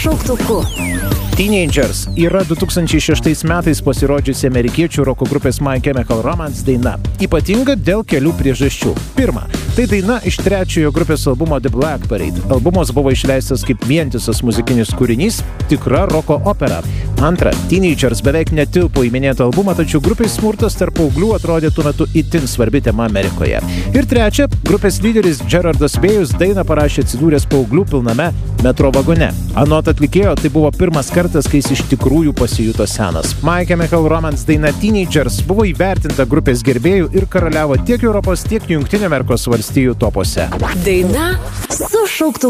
šauktuku. Teenagers yra 2006 metais pasirodžiusi amerikiečių roko grupės My Chemical Romance daina. Ypatinga dėl kelių priežasčių. Pirma, tai daina iš trečiojo grupės albumo The Black Parade. Albumas buvo išleistas kaip vientisas muzikinis kūrinys, tikra roko opera. Antra, Teenagers beveik netilpo į minėtą albumą, tačiau grupės smurtas tarp paauglių atrodė tuo metu itin svarbi tema Amerikoje. Ir trečia, grupės lyderis Gerardas Vėjus dainą parašė atsidūręs paauglių pilname metro vagone. Anot atlikėjo, tai buvo pirmas kartas, kai jis iš tikrųjų pasijuto senas. My Chemical Romance daina Teenagers buvo įvertinta grupės gerbėjų ir karaliavo tiek Europos, tiek Jungtinių Amerikos valstijų topuose. Daina su šauktuku.